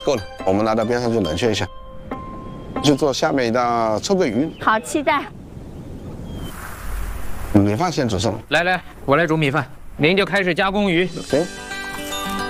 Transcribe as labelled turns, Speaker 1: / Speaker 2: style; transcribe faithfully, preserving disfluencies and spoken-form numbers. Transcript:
Speaker 1: 够了，我们拿到边上去冷却一下，就做下面一道臭鳜鱼。
Speaker 2: 好，期待。
Speaker 1: 米饭先煮上。
Speaker 3: 来来，我来煮米饭，您就开始加工鱼。
Speaker 1: 行。